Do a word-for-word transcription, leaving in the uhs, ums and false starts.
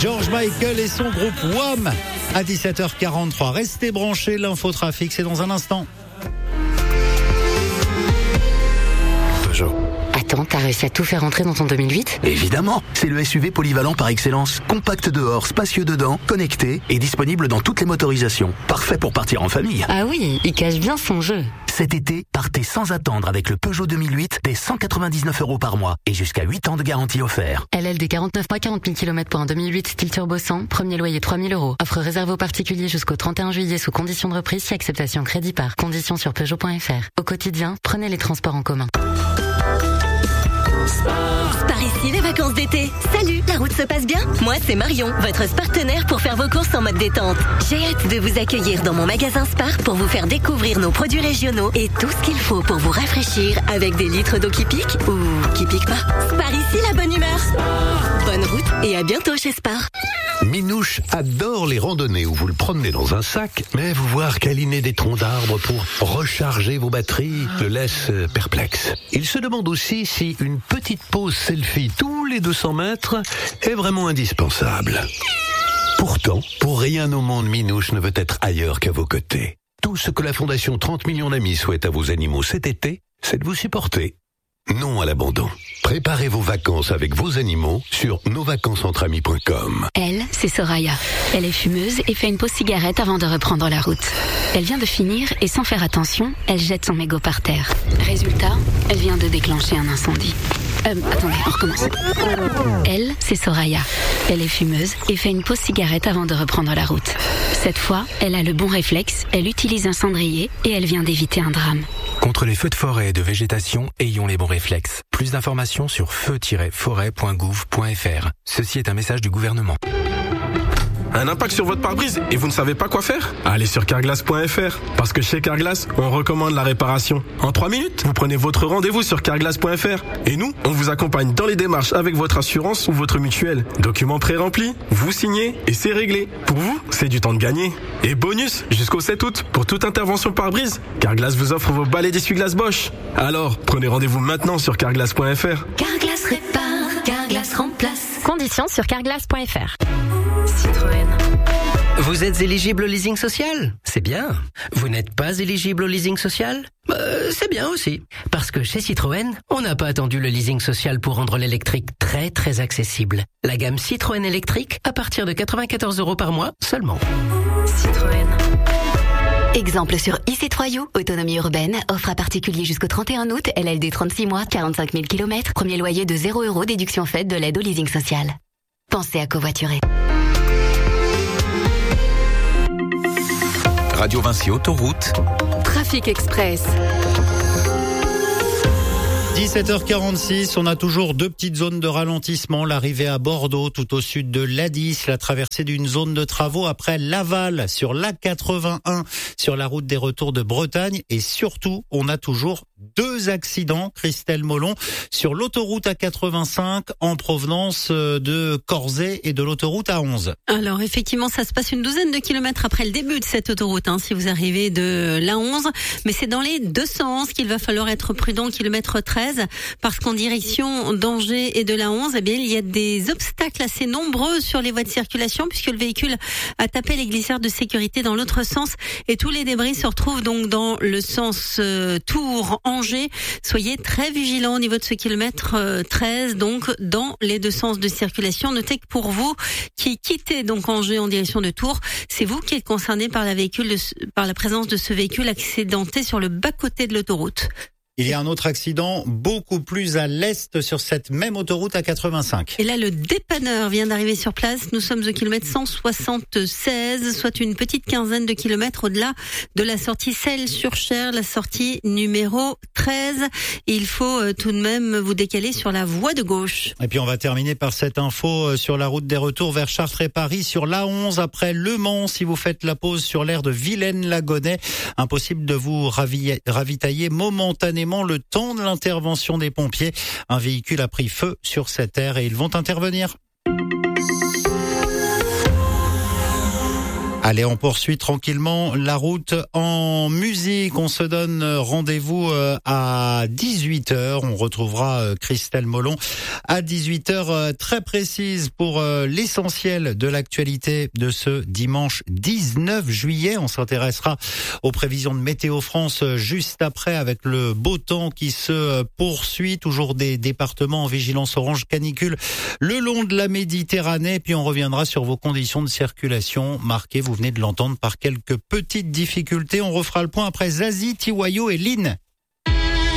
George Michael et son groupe Wham à dix-sept heures quarante-trois. Restez branchés, l'infotrafic, c'est dans un instant. Peugeot. Attends, t'as réussi à tout faire entrer dans ton deux mille huit ? Évidemment, c'est le S U V polyvalent par excellence. Compact dehors, spacieux dedans, connecté et disponible dans toutes les motorisations. Parfait pour partir en famille. Ah oui, il cache bien son jeu. Cet été, partez sans attendre avec le Peugeot deux mille huit dès cent quatre-vingt-dix-neuf euros par mois et jusqu'à huit ans de garantie offert. L L D quarante-neuf mois, quarante mille kilomètres pour un deux mille huit style turbo cent, premier loyer trois mille euros. Offre réservée aux particuliers jusqu'au trente et un juillet sous conditions de reprise si acceptation crédit par. Conditions sur Peugeot point F R. Au quotidien, prenez les transports en commun. Par ici, les vacances d'été. Salut, la route se passe bien ? Moi, c'est Marion, votre partenaire pour faire vos courses en mode détente. J'ai hâte de vous accueillir dans mon magasin Spar pour vous faire découvrir nos produits régionaux et tout ce qu'il faut pour vous rafraîchir avec des litres d'eau qui piquent ou qui piquent pas. Spar ici, la bonne humeur. Bonne route et à bientôt chez Spar. Minouche adore les randonnées où vous le promenez dans un sac, mais vous voir câliner des troncs d'arbres pour recharger vos batteries le laisse perplexe. Il se demande aussi si une petite pause selfie tous les deux cents mètres est vraiment indispensable. Pourtant, pour rien au monde, Minouche ne veut être ailleurs qu'à vos côtés. Tout ce que la Fondation trente millions d'amis souhaite à vos animaux cet été, c'est de vous supporter. Non à l'abandon. Préparez vos vacances avec vos animaux sur nos vacances entre amis point com. Elle, c'est Soraya. Elle est fumeuse et fait une pause cigarette avant de reprendre la route. Elle vient de finir et sans faire attention, elle jette son mégot par terre. Résultat, elle vient de déclencher un incendie. Euh, attendez, on recommence. Elle, c'est Soraya. Elle est fumeuse et fait une pause cigarette avant de reprendre la route. Cette fois, elle a le bon réflexe, elle utilise un cendrier et elle vient d'éviter un drame. Contre les feux de forêt et de végétation, ayons les bons réflexes. Plus d'informations sur feu tiret forêt point gouv point f r. Ceci est un message du gouvernement. Un impact sur votre pare-brise et vous ne savez pas quoi faire ? Allez sur carglass point f r. Parce que chez Carglass, on recommande la réparation. En trois minutes, vous prenez votre rendez-vous sur carglass point f r. Et nous, on vous accompagne dans les démarches avec votre assurance ou votre mutuelle. Documents pré-remplis, vous signez et c'est réglé. Pour vous, c'est du temps de gagner. Et bonus, jusqu'au sept août, pour toute intervention pare-brise, Carglass vous offre vos balais d'essuie-glace Bosch. Alors, prenez rendez-vous maintenant sur carglass point f r. Carglass répare, Carglass remplace. Conditions sur carglass point f r. Citroën. Vous êtes éligible au leasing social ? C'est bien. Vous n'êtes pas éligible au leasing social ? euh, C'est bien aussi. Parce que chez Citroën, on n'a pas attendu le leasing social pour rendre l'électrique très très accessible. La gamme Citroën électrique à partir de quatre-vingt-quatorze euros par mois seulement. Citroën. Exemple sur I C trois U, autonomie urbaine, offre à particulier jusqu'au trente et un août, L L D trente-six mois, quarante-cinq mille kilomètres, premier loyer de zéro euros, déduction faite de l'aide au leasing social. Pensez à covoiturer. Radio Vinci Autoroute. Trafic Express. dix-sept heures quarante-six, on a toujours deux petites zones de ralentissement. L'arrivée à Bordeaux, tout au sud de l'A dix, la traversée d'une zone de travaux après Laval sur l'A quatre-vingt-un, sur la route des retours de Bretagne. Et surtout, on a toujours deux accidents, Christelle Molon, sur l'autoroute A quatre-vingt-cinq en provenance de Corzet et de l'autoroute A onze. Alors effectivement, ça se passe une douzaine de kilomètres après le début de cette autoroute, hein, si vous arrivez de l'A onze. Mais c'est dans les deux sens qu'il va falloir être prudent, kilomètre treize, parce qu'en direction d'Angers et de l'A onze, eh bien, il y a des obstacles assez nombreux sur les voies de circulation, puisque le véhicule a tapé les glissières de sécurité dans l'autre sens, et tous les débris se retrouvent donc dans le sens euh, Tours-Angers. Soyez très vigilants au niveau de ce kilomètre euh, treize, donc dans les deux sens de circulation. Notez que pour vous qui quittez donc Angers en direction de Tours, c'est vous qui êtes concerné par la véhicule de, par la présence de ce véhicule accidenté sur le bas-côté de l'autoroute. Il y a un autre accident beaucoup plus à l'est sur cette même autoroute A quatre-vingt-cinq. Et là, le dépanneur vient d'arriver sur place. Nous sommes au kilomètre cent soixante-seize, soit une petite quinzaine de kilomètres au-delà de la sortie Celles-sur-Cher, la sortie numéro treize. Et il faut euh, tout de même vous décaler sur la voie de gauche. Et puis on va terminer par cette info sur la route des retours vers Chartres et Paris sur l'A onze après Le Mans. Si vous faites la pause sur l'aire de Vilaine-la-Gonnet, impossible de vous ravi- ravitailler momentanément le temps de l'intervention des pompiers. Un véhicule a pris feu sur cette aire et ils vont intervenir. Allez, on poursuit tranquillement la route en musique. On se donne rendez-vous à dix-huit heures. On retrouvera Christelle Molon à dix-huit heures très précise pour l'essentiel de l'actualité de ce dimanche dix-neuf juillet. On s'intéressera aux prévisions de Météo France juste après avec le beau temps qui se poursuit. Toujours des départements en vigilance orange canicule le long de la Méditerranée. Puis on reviendra sur vos conditions de circulation marquées. Vous venez de l'entendre par quelques petites difficultés. On refera le point après Zazie, Tiwayo et Lynn.